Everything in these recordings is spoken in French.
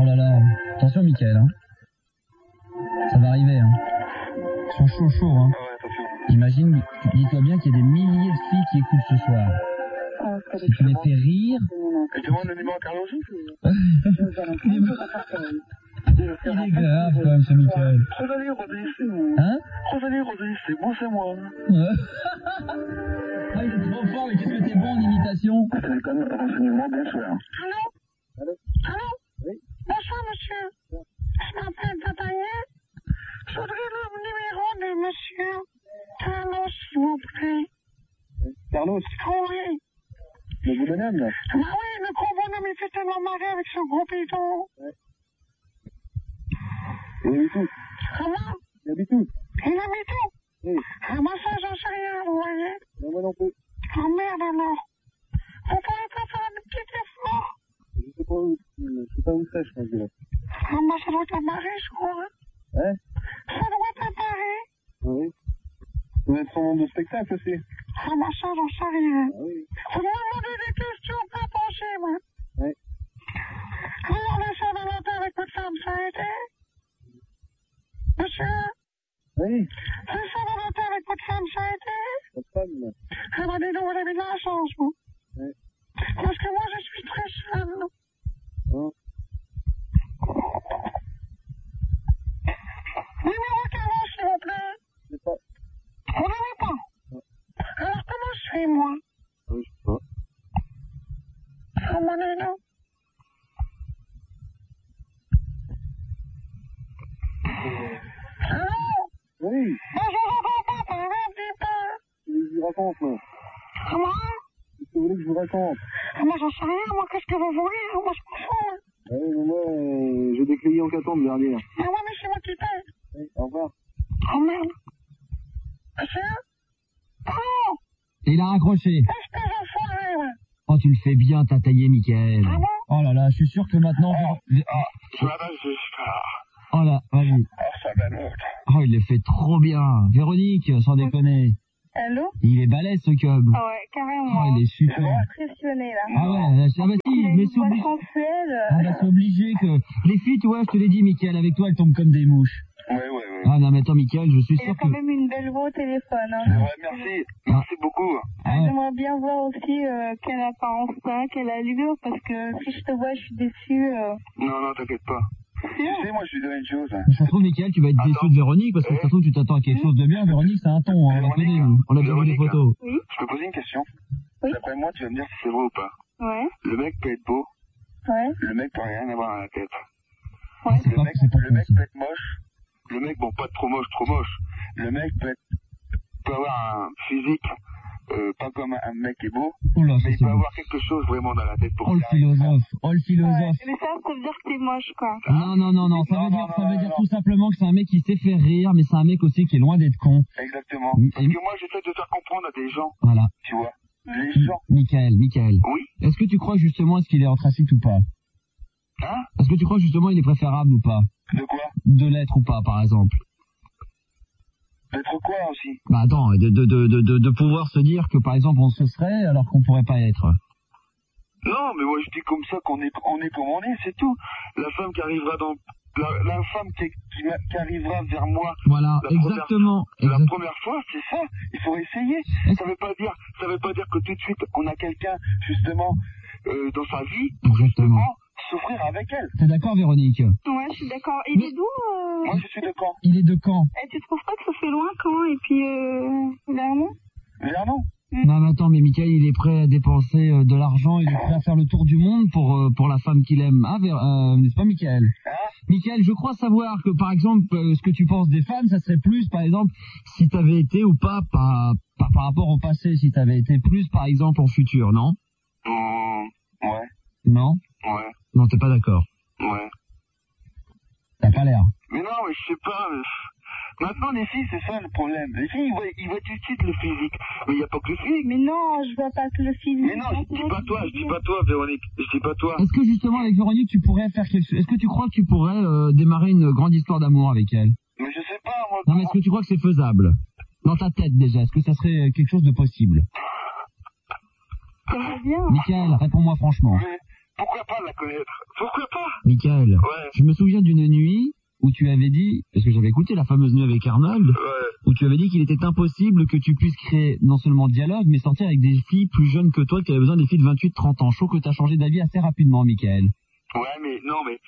Oh là là. Attention, Mickaël, hein. Ça va arriver, hein. Ils sont chauds, hein. Ah ouais, attention. Imagine, dis-toi bien qu'il y a des milliers de filles qui écoutent ce soir. Si tu les fais rire... Et demande le numéro à Carlo aussi. Il est grave, quand même, ce Mickaël. Rosalie, c'est moi. Hein? Rosalie, c'est moi. Ah, il est trop fort, mais qu'est-ce que t'es bon en imitation? Téléphone, renseignement, bonsoir. Allô? Oui. Bonsoir, monsieur. Je m'appelle Tataïa. Je voudrais le numéro de monsieur Carlos, s'il vous plaît. Carlos, Oui. le beau bonhomme, là. Ah oui, le gros bonhomme, il fait tellement marrer avec son gros bidon. Il habite où? Comment? Il habite où? Il a mis tout. Oui. Ah, moi, ça, j'en sais rien, vous voyez. Non, moi non plus. Oh merde, alors. Vous pouvez pas faire un petit effort? Je sais pas où c'est, je pense, là. Ah, moi, ça doit être à Paris, je crois. Hein? Ça doit être à Paris. Oui. Vous êtes son nom de spectacle aussi? Ah, moi, ça, j'en sais rien. Ah oui. Vous me demandez des questions pas possibles. Oui. Alors, la Saint-Valentin avec votre femme, ça a été? Monsieur? Oui. La Saint-Valentin avec votre femme, ça a été? Votre femme? Ah, bah, dis donc, vous avez de la chance, vous. Oui. Parce que moi, je suis très seule. Non. Numéro 40, s'il vous plaît. Je sais pas. Vous n'avez pas? Non. Alors, comment je fais, moi? Oui, je sais pas. Ah, mon élan. Allô? Oui. Moi, je vous entends pas, parlez un petit peu. Qu'est-ce que je vous raconte, moi? Comment? Qu'est-ce que vous voulez que je vous raconte? Ah, moi, j'en sais rien, moi, qu'est-ce que vous voulez? Moi, je m'en fous. Ah oui, mais moi, j'ai des clients qui attendent derrière. Ah, ouais, mais c'est moi qui paye. Oui, au revoir. Oh, merde. Monsieur? Oh! Et il a raccroché. Qu'est-ce que j'ai foiré, ouais? Oh, tu le fais bien, t'as taillé, Mickaël. Ah bon? Oh là là, je suis sûr que maintenant... Je m'appelle jusqu'à... Oh là, vas-y. Oh, ça va l'autre. Oh, il le fait trop bien. Véronique, sans déconner. Allô? Il est balèze, ce cub. Ah ouais, carrément. Oh, il est super. Impressionné, là. Ah ouais, ah bah si, Il a mais une c'est voix obligé. sensuelle. Ah bah c'est obligé que... Les filles, tu vois, je te l'ai dit, Mickaël, avec toi, elles tombent comme des mouches. Ouais. Ah non, mais attends, Mickaël, je suis Il a sûr quand que... même une belle voix au téléphone. Hein. Ouais, merci. Merci beaucoup. Ah ouais. J'aimerais bien voir aussi quelle apparence t'as, quelle allure, parce que si je te vois, je suis déçue. Non, t'inquiète pas. Sûr? Tu sais, moi, je lui donne une chose. Ça se trouve, Mickaël, tu vas être déçu de Véronique, parce que ça se trouve, tu t'attends à quelque chose de bien. Véronique, c'est un ton, hein, on la connaît, nous. On a déjà vu les Véronique, photos. Oui. Je peux poser une question? Oui. D'après moi, tu vas me dire si c'est vrai ou pas. Ouais. Le mec peut être beau, Ouais. le mec peut rien avoir à la tête. Ouais. C'est pas Le mec possible. peut être moche. Le mec, bon, pas trop moche. Le mec peut avoir un physique, pas comme un mec qui est beau, Oh là, ça mais il c'est peut beau. avoir quelque chose vraiment dans la tête pour Oh le ça. philosophe, oh le Ouais. philosophe. Mais ça veut dire que t'es moche, quoi. Non, ça veut dire tout simplement que c'est un mec qui sait faire rire, mais c'est un mec aussi qui est loin d'être con. Exactement. Et- Parce que moi, j'essaie de faire comprendre à des gens, Voilà. tu vois. Les gens. Mickaël. Oui. Est-ce que tu crois justement est-ce qu'il est anthracite ou pas? Hein? Est-ce que tu crois justement il est préférable ou pas? De quoi? De l'être ou pas, par exemple? D'être quoi aussi? Bah attends, de pouvoir se dire que par exemple on se serait alors qu'on pourrait pas être. Non, mais moi, je dis comme ça qu'on est comme on est, c'est tout. La femme qui arrivera dans... La femme qui arrivera vers moi Voilà, La exactement. la première fois, c'est ça. Il faut essayer. Ça veut pas dire que tout de suite on a quelqu'un justement dans sa vie pour Exactement. justement s'offrir avec elle. T'es d'accord, Véronique? Ouais, je suis d'accord. Il est d'où Moi, je suis de Caen. Il est de Caen. Et tu trouves pas que ça fait loin, quand? Et puis, Vernon? Vernon. Non mais attends, mais Mickaël il est prêt à dépenser de l'argent, il est prêt à faire le tour du monde pour la femme qu'il aime. Ah, n'est-ce pas Mickaël? Hein? Mickaël, je crois savoir que par exemple, ce que tu penses des femmes, ça serait plus par exemple si t'avais été ou pas par rapport au passé, si t'avais été plus par exemple en futur, non? Ouais. Non? Ouais. Non, t'es pas d'accord. Ouais. T'as pas l'air. Mais non, mais je sais pas. Maintenant, les filles, c'est ça le problème. Les filles, ils voient tout de suite le physique. Mais il n'y a pas que le physique. Mais non, je vois pas que le physique. Mais non, je dis pas toi, Véronique. Je dis pas toi. Est-ce que justement avec Véronique tu pourrais faire quelque chose? Est-ce que tu crois que tu pourrais démarrer une grande histoire d'amour avec elle? Mais je sais pas, moi. Non mais est-ce que tu crois que c'est faisable? Dans ta tête déjà, est-ce que ça serait quelque chose de possible? T'aimerais bien. Mickaël, réponds-moi franchement. Mais pourquoi pas la connaître? Pourquoi pas? Michael, Ouais. je me souviens d'une nuit où tu avais dit, parce que j'avais écouté la fameuse nuit avec Arnold, Ouais. où tu avais dit qu'il était impossible que tu puisses créer non seulement dialogue, mais sortir avec des filles plus jeunes que toi, qui avaient besoin des filles de 28-30 ans. Je trouve que tu as changé d'avis assez rapidement, Michael. Ouais, mais non, mais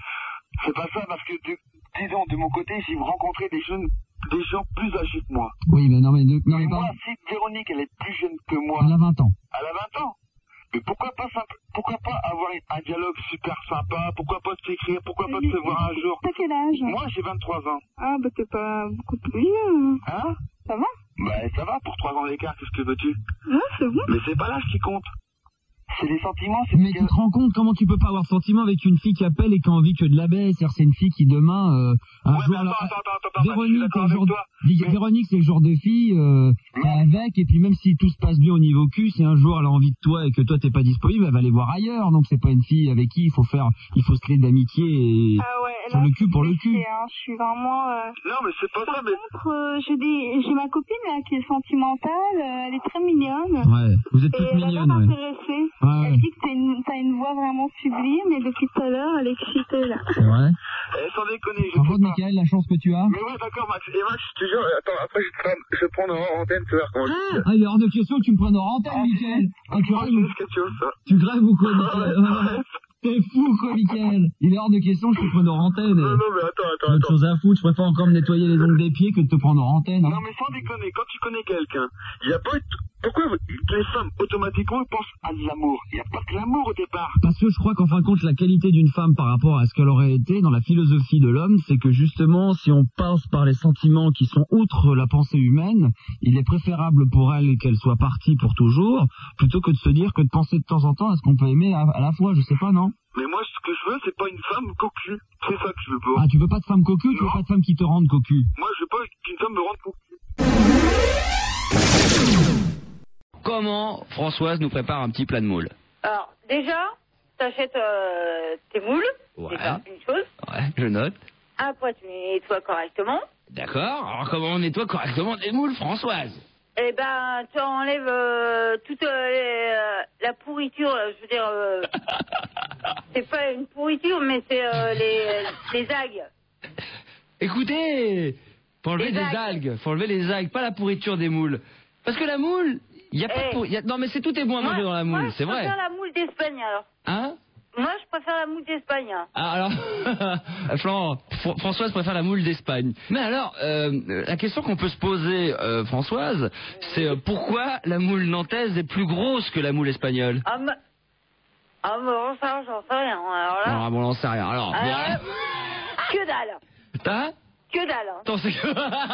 c'est pas ça, parce que, disons, de mon côté, j'ai rencontré des gens plus âgés que moi. Oui, mais non, mais Moi, pas... si Véronique, elle est plus jeune que moi, Elle a 20 ans. elle a 20 ans. Mais pourquoi pas avoir un dialogue super sympa? Pourquoi pas s'écrire? Pourquoi pas se voir un jour? T'as quel âge? Moi, j'ai 23 ans. Ah, bah t'es pas beaucoup plus vieux. Hein? Ça va? Bah, ça va, pour 3 ans d'écart, qu'est-ce que veux-tu? Ouais, c'est bon. Mais c'est pas l'âge qui compte. C'est les sentiments, c'est Mais tu te rends compte comment tu peux pas avoir de sentiment avec une fille qui appelle et qui a envie que de la baisse? C'est-à-dire, c'est une fille qui demain, un Ouais, jour... mais attends, Véronique, je suis d'accord avec toi. Mais- Véronique, c'est le genre de fille, t'es avec, et puis même si tout se passe bien au niveau cul, si un jour elle a envie de toi et que toi t'es pas disponible, elle va aller voir ailleurs. Donc c'est pas une fille avec qui il faut se lier d'amitié et Ah ouais, sur là, le cul pour le je cul. sais, hein, je suis vraiment... Non, mais c'est pas ça, Par mais... contre, j'ai ma copine là qui est sentimentale, elle est très mignonne. Ouais, vous êtes Et toutes elle a l'air mignonnes, ouais. intéressée. Ouais. Elle dit que t'as une voix vraiment sublime et depuis tout à l'heure, elle est excitée là. C'est vrai. sans déconner, je Par sais contre, pas. Michael, la chance que tu as. Mais oui, d'accord, Max. Et Max, je te jure, attends, après, je vais prendre en antenne, tu vois, comment je dis. Ah, il est hors de question que tu me prennes en antenne, Michael. Ah, tu Moi, rêves, je sais ce que tu veux, ça. tu grèves ou quoi, Michael? T'es fou, quoi, Michael. Il est hors de question que je te prenne en antenne. Non, non, mais attends. J'ai autre chose à foutre, je préfère encore me nettoyer les ongles des pieds que de te prendre en antenne. Hein. Non, mais sans déconner, quand tu connais quelqu'un, il n'y a pas... Pourquoi les femmes, automatiquement, pensent à de l'amour? Il n'y a pas que l'amour au départ. Parce que je crois qu'en fin de compte, la qualité d'une femme par rapport à ce qu'elle aurait été dans la philosophie de l'homme, c'est que justement, si on passe par les sentiments qui sont outre la pensée humaine, il est préférable pour elle qu'elle soit partie pour toujours, plutôt que de se dire que de penser de temps en temps à ce qu'on peut aimer à la fois, je sais pas, non? Mais moi, ce que je veux, c'est pas une femme cocu. C'est ça que je veux pas. Ah, tu veux pas de femme cocu, tu veux Non. pas de femme qui te rende cocu? Moi, je veux pas qu'une femme me rende cocu. Comment Françoise nous prépare un petit plat de moule? Alors, déjà, t'achètes tes moules, Ouais. c'est ça, une chose. Ouais, je note. Après, tu les nettoies correctement. D'accord. Alors comment on nettoie correctement des moules, Françoise? Et ben, tu enlèves toute la pourriture, je veux dire, c'est pas une pourriture, mais c'est les algues. Écoutez, faut enlever Les des algues. Faut enlever les algues, pas la pourriture des moules. Parce que la moule, il y a pas de non mais c'est tout est bon à manger dans la moule, c'est vrai. Moi, je préfère la moule d'Espagne, alors. Hein? Moi, je préfère la moule d'Espagne. Hein. Ah, alors, Françoise préfère la moule d'Espagne. Mais alors, la question qu'on peut se poser, Françoise, c'est pourquoi la moule nantaise est plus grosse que la moule espagnole? Mais bon, ça, j'en sais rien. Alors là, Ah bon, on n'en sait rien. Alors, que dalle. hein? Que dalle. Hein. Attends, c'est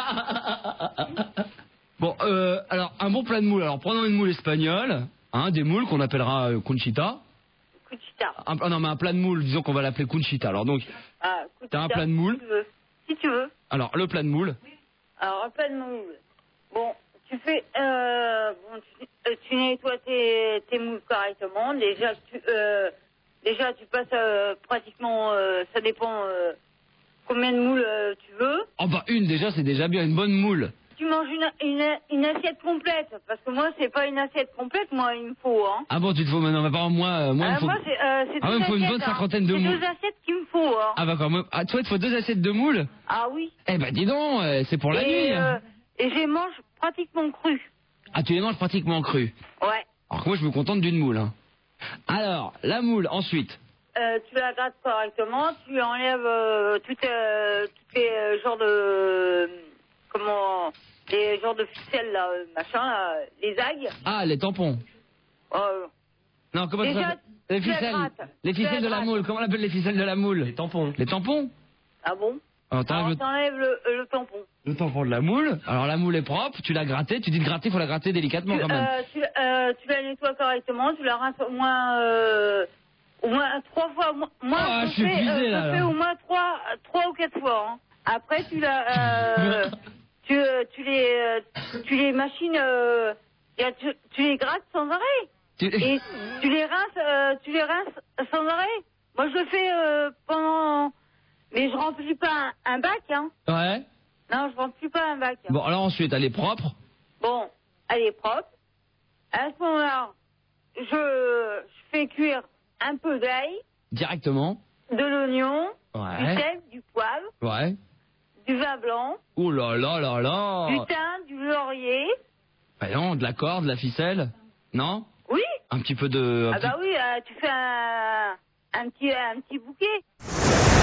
Bon, alors, un bon plat de moule. Alors, prenons une moule espagnole, hein, des moules qu'on appellera Conchita. Conchita. Non, mais un plat de moule, disons qu'on va l'appeler Conchita. Alors, donc, Ah, Conchita, t'as un plat de moule. Si tu veux. Si tu veux. Alors, le plat de moule. Alors, un plat de moule. Bon, tu fais... tu nettoies tes moules correctement. Déjà, tu passes pratiquement... ça dépend combien de moules tu veux. Oh, bah, une, déjà, c'est déjà bien, une bonne moule. Tu manges une assiette complète. Parce que moi, c'est pas une assiette complète, moi, il me faut. Hein. Ah bon, tu te faut maintenant, mais par exemple, moi, il me faut... Moi, c'est Ah ouais, il me faut une bonne cinquantaine de C'est moules. 2 assiettes qu'il me faut. Hein. Ah, d'accord. Ah, toi, il te faut 2 assiettes de moules? Ah oui. Eh ben, dis donc, c'est pour la nuit. Et je les mange pratiquement crus. Ah, tu les manges pratiquement crus. Ouais. Alors que moi, je me contente d'une moule. Hein. Alors, la moule, ensuite. Tu la grattes correctement, tu enlèves tous les genres de... Comment... Les genres de ficelles, là, machin, là, les algues. Ah, les tampons. Non, comment ça Déjà, s'appelle? Les tu la ficelles. grattes. Les Tu la ficelles de la grattes. moule. Comment on appelle les ficelles de la moule? Les tampons. Les tampons? Ah bon? Alors, Alors, t'enlèves le tampon. le tampon de la moule. Alors, la moule est propre, tu l'as grattée. Tu dis de gratter, il faut la gratter délicatement quand même. Tu la nettoies correctement, tu la rinces au moins 3 fois. Ah, je suis épuisé, là. Je fais au moins 3 ou 4 fois. Hein. Après, tu les machines, tu les grattes sans arrêt. Et tu les rinces sans arrêt. Moi, je le fais pendant... Mais je remplis pas un bac, hein. Ouais. Non, je remplis pas un bac. Hein. Bon, alors ensuite, elle est propre. Bon, elle est propre. À ce moment-là, je fais cuire un peu d'ail, Directement. de oignons, Ouais. du sel, du poivre, Ouais. du vin blanc, Oh là là là là. du thym, du laurier. Bah non, de la corde, de la ficelle. Non? Oui. Un petit peu de... Ah bah oui, tu fais un petit bouquet.